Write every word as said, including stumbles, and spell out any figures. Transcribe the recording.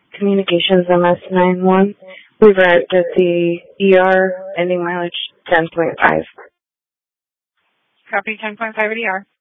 Communications M S nine one. We've arrived at the E R, ending mileage ten point five. Copy ten point five at E R.